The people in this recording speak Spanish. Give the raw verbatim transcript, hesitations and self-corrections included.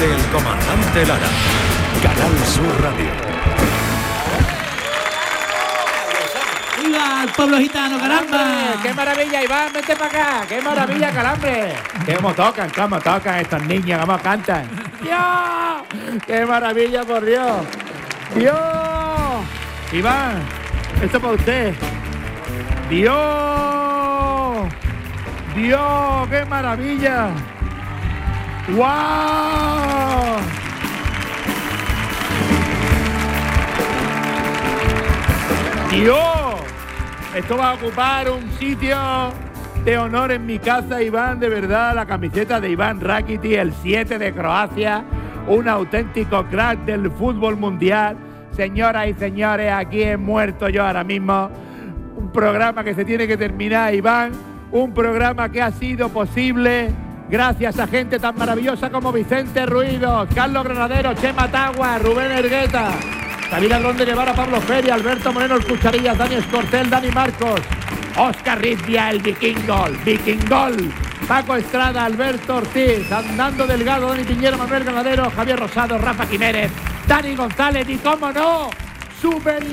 del comandante Lara. Canal Sur Radio. ¡Viva el pueblo gitano, caramba! ¡Calambre! ¡Qué maravilla, Iván! ¡Vente para acá! ¡Qué maravilla, Calambre! ¡Cómo tocan, cómo tocan estos niños, cómo cantan! ¡Dios! ¡Qué maravilla, por Dios! ¡Dios! Iván, esto para usted. ¡Dios! ¡Dios! ¡Qué maravilla! ¡Guau! ¡Dios! Esto va a ocupar un sitio de honor en mi casa, Iván, de verdad. La camiseta de Iván Rakitic, el siete de Croacia, un auténtico crack del fútbol mundial. Señoras y señores, aquí he muerto yo ahora mismo. Un programa que se tiene que terminar, Iván. Un programa que ha sido posible gracias a gente tan maravillosa como Vicente Ruido, Carlos Granadero, Chema Tagua, Rubén Ergueta, David Ladrón de Guevara, Pablo Feria, Alberto Moreno, el Cucharillas, Dani Escortel, Dani Marcos, Óscar Rizdia, el Vikingol, Vikingol, Paco Estrada, Alberto Ortiz, Andando Delgado, Dani Piñero, Manuel Ganadero, Javier Rosado, Rafa Jiménez, Dani González y, cómo no, Super